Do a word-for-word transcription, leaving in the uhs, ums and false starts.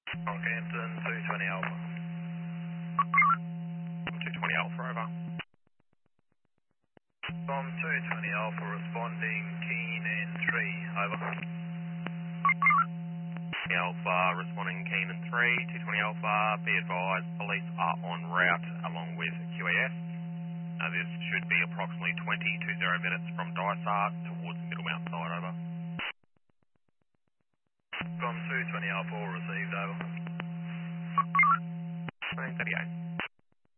Northampton, two twenty Alpha. two twenty Alpha, over. From two twenty Alpha responding, Keen and three, over. Alpha responding keen and three, two twenty Alpha, be advised police are en route along with Q A S. Uh, this should be approximately twenty to zero minutes from Dysart towards Middle Mountain side, over. From two twenty Alpha, all received, over. twenty thirty-eight.